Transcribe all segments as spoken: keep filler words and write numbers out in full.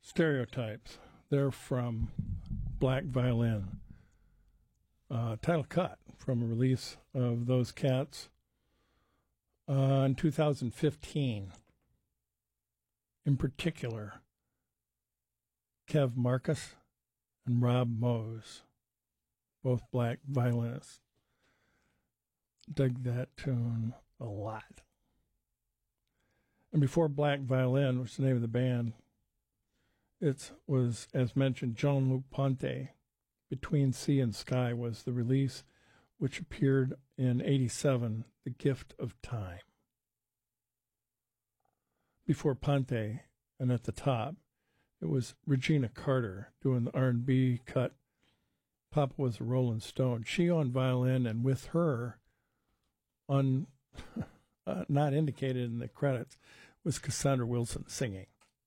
Stereotypes. They're from Black Violin. Uh, title cut from a release of Those Cats uh, in two thousand fifteen. In particular, Kev Marcus and Rob Mose, both black violinists. Dug that tune a lot. And before Black Violin, which is the name of the band, it was, as mentioned, Jean-Luc Ponty. Between Sea and Sky was the release, which appeared in eighty-seven, The Gift of Time. Before Ponty, and at the top, it was Regina Carter doing the R and B cut. Papa was a Rolling Stone. She on violin, and with her, on uh, not indicated in the credits, was Cassandra Wilson singing.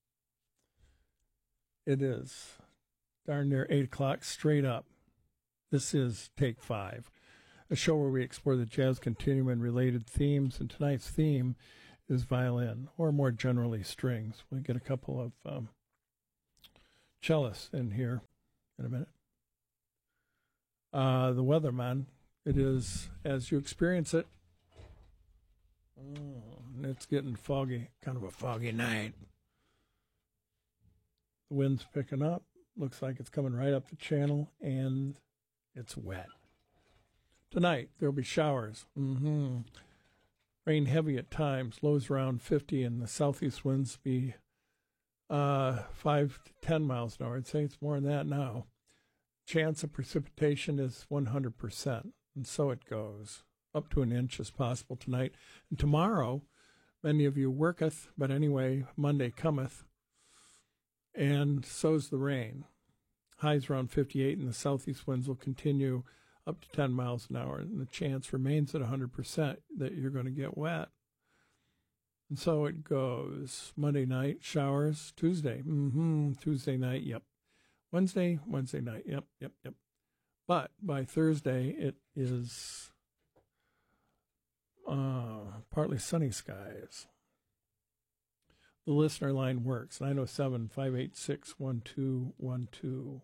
It is darn near eight o'clock, straight up. This is Take Five, a show where we explore the jazz continuum and related themes, and tonight's theme is violin, or more generally strings. We get a couple of um, cellists in here in a minute. Uh, the Weatherman, it is as you experience it. Oh, it's getting foggy, kind of a foggy night. The wind's picking up. Looks like it's coming right up the channel, and it's wet. Tonight, there'll be showers. Mm-hmm. Rain heavy at times, lows around fifty, and the southeast winds be uh, five to ten miles an hour. I'd say it's more than that now. Chance of precipitation is one hundred percent, and so it goes. Up to an inch is possible tonight. And tomorrow, many of you worketh, but anyway, Monday cometh, and so's the rain. Highs around fifty-eight, and the southeast winds will continue up to ten miles an hour, and the chance remains at one hundred percent that you're going to get wet. And so it goes. Monday night, showers. Tuesday, mm-hmm, Tuesday night, yep. Wednesday, Wednesday night, yep, yep, yep. But by Thursday, it is uh, partly sunny skies. The listener line works, nine oh seven, five eight six, one two one two.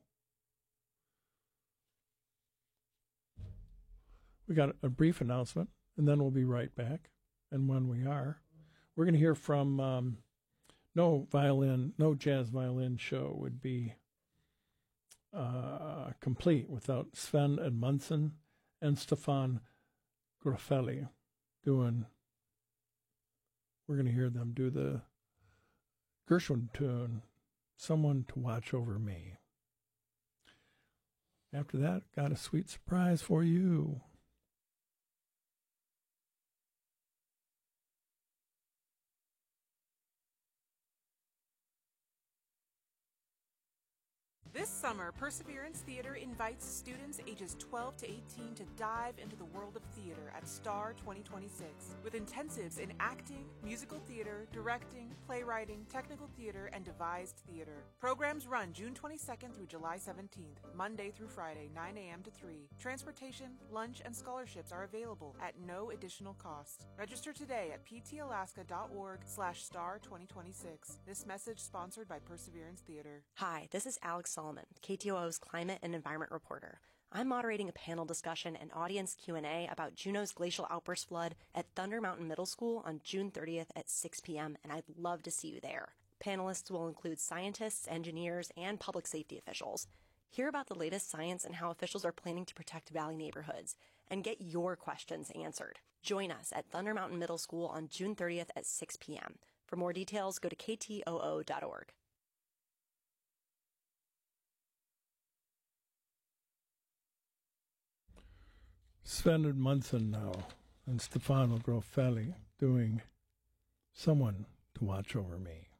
We got a brief announcement, and then we'll be right back. And when we are, we're going to hear from um, no violin, no jazz violin show would be uh, complete without Sven Edmundson and Stefan Groffelli doing. We're going to hear them do the Gershwin tune, Someone to Watch Over Me. After that, got a sweet surprise for you. This summer, Perseverance Theater invites students ages twelve to eighteen to dive into the world of theater at STAR twenty twenty-six with intensives in acting, musical theater, directing, playwriting, technical theater, and devised theater. Programs run June twenty-second through July seventeenth, Monday through Friday, nine a.m. to three. Transportation, lunch, and scholarships are available at no additional cost. Register today at ptalaska.org slash star 2026. This message sponsored by Perseverance Theater. Hi, this is Alex Solomon, K T O O's climate and environment reporter. I'm moderating a panel discussion and audience Q and A about Juneau's glacial outburst flood at Thunder Mountain Middle School on June thirtieth at six p.m., and I'd love to see you there. Panelists will include scientists, engineers, and public safety officials. Hear about the latest science and how officials are planning to protect valley neighborhoods, and get your questions answered. Join us at Thunder Mountain Middle School on June thirtieth at six p.m. For more details, go to k t o o dot org. Sven Edmundson now, and Stefano Groffelli doing Someone to Watch Over Me.